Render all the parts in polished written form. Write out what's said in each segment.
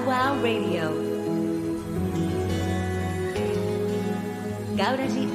Cloud Radio ガウラジ。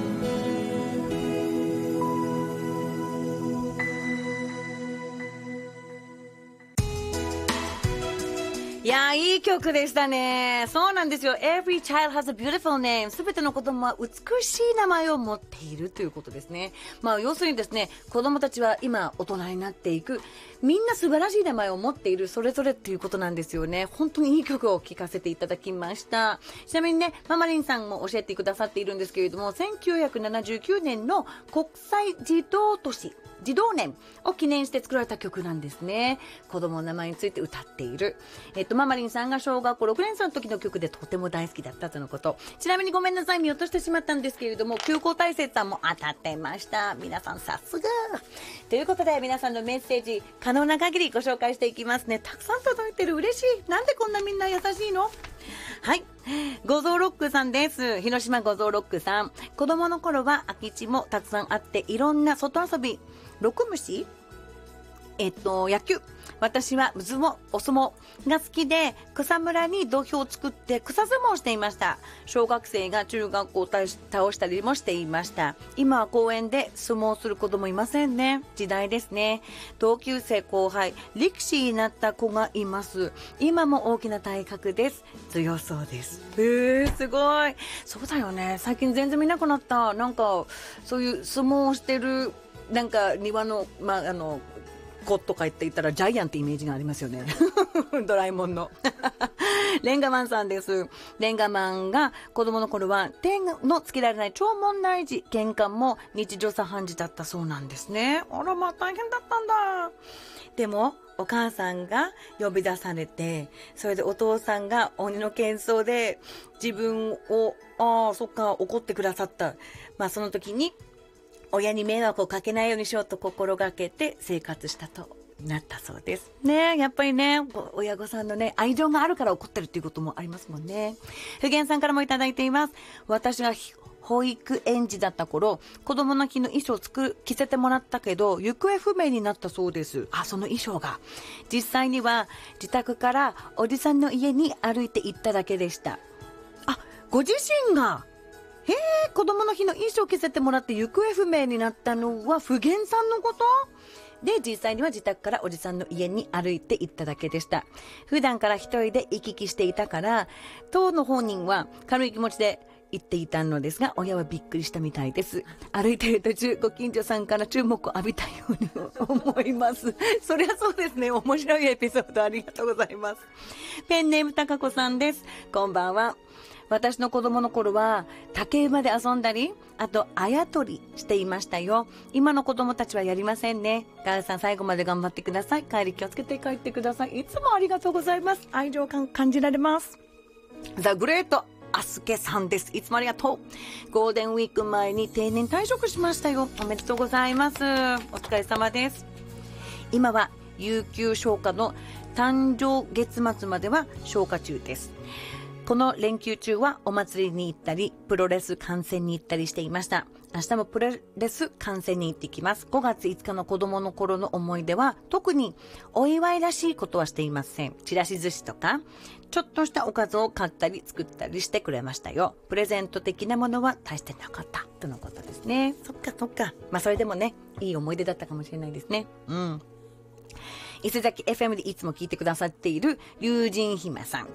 いやー、いい曲でしたね。そうなんですよ。Every child has a beautiful name. すべての子供は美しい名前を持っているということですね。まあ、要するにですね、子供たちは今大人になっていく。みんな素晴らしい名前を持っている、それぞれっていうことなんですよね。本当にいい曲を聴かせていただきました。ちなみにね、ママリンさんも教えてくださっているんですけれども、1979年の国際児童年を記念して作られた曲なんですね。子供の名前について歌っている。ママリンさんが小学校6年生の時の曲でとても大好きだったとのこと。ちなみにごめんなさい、見落としてしまったんですけれども、休校大切さんも当たってました。皆さんさすが。ということで皆さんのメッセージ、可能な限りご紹介していきますね。たくさん届いてる。嬉しい。なんでこんなみんな優しいの？はい。ゴゾーロックさんです。広島ゴゾーロックさん。子供の頃は空き地もたくさんあって、いろんな外遊び、六虫、野球。私はお相撲が好きで、草むらに土俵を作って草相撲をしていました。小学生が中学校を倒したりもしていました。今は公園で相撲をする子供いませんね。時代ですね。同級生後輩、力士になった子がいます。今も大きな体格です。強そうです。すごい。そうだよね。最近全然見なくなった。なんか、そういう相撲をしてる、なんか庭の、子とか言ったらジャイアンってイメージがありますよね。ドラえもんの。レンガマンさんです。レンガマンが子供の頃は手のつけられない超問題児、喧嘩も日常茶飯事だったそうなんですね。あら、まあ大変だったんだ。でもお母さんが呼び出されて、それでお父さんが鬼の喧騒で自分を、そっか、怒ってくださった。まあその時に親に迷惑をかけないようにしようと心がけて生活したとなったそうです。ねえ、やっぱりね、親御さんのね、愛情があるから怒ってるっていうこともありますもんね。ふげんさんからもいただいています。私が保育園児だった頃、子供の日の衣装を着せてもらったけど、行方不明になったそうです。その衣装が。実際には自宅からおじさんの家に歩いて行っただけでした。ご自身が子供の日の衣装を着せてもらって行方不明になったのは不言さんのことで、実際には自宅からおじさんの家に歩いて行っただけでした。普段から一人で行き来していたから、当の本人は軽い気持ちで言っていたのですが、親はびっくりしたみたいです。歩いている途中、ご近所さんから注目を浴びたように思います。そりゃそうですね。面白いエピソードありがとうございます。ペンネームたかこさんです。こんばんは。私の子供の頃は竹馬で遊んだり、あとあやとりしていましたよ。今の子供たちはやりませんね。ガールさん最後まで頑張ってください。帰り気をつけて帰ってください。いつもありがとうございます。愛情感感じられます。ザ・グレートアスケさんです。いつもありがとう。ゴールデンウィーク前に定年退職しましたよ。おめでとうございます。お疲れ様です。今は有給消化の誕生月末までは消化中です。この連休中はお祭りに行ったり、プロレス観戦に行ったりしていました。明日もプロレス観戦に行ってきます。5月5日の子供の頃の思い出は、特にお祝いらしいことはしていません。ちらし寿司とか、ちょっとしたおかずを買ったり作ったりしてくれましたよ。プレゼント的なものは大してなかった。とのことですね。そっかそっか。まあそれでもね、いい思い出だったかもしれないですね。伊勢崎 FM でいつも聞いてくださっている龍神姫さん。